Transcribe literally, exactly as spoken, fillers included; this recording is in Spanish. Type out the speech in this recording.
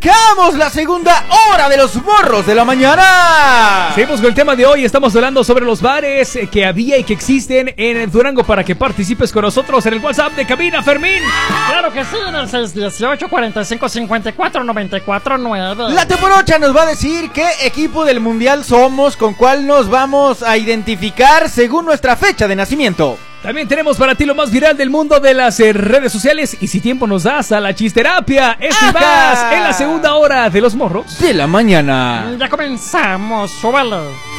arrancamos la segunda hora de los morros de la mañana. Seguimos con el tema de hoy. Estamos hablando sobre los bares que había y que existen en Durango para que participes con nosotros en el WhatsApp de cabina, Fermín. Claro que sí, en el seis dieciocho, cuarenta y cinco, cincuenta y cuatro, noventa y cuatro, nueve. La Teporocha nos va a decir qué equipo del mundial somos, con cuál nos vamos a identificar según nuestra fecha de nacimiento. También tenemos para ti lo más viral del mundo de las eh, redes sociales. Y si tiempo nos das a la chisterapia. Esto y más en la segunda hora de los morros de la mañana. Ya comenzamos, súbalo.